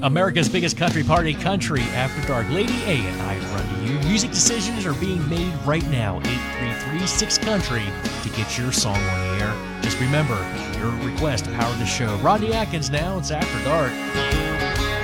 America's biggest country party, Country After Dark. Lady A and I run to you. Music decisions are being made right now. 833-6-Country to get your song on the air. Just remember, your request powered the show. Rodney Atkins now. It's After Dark.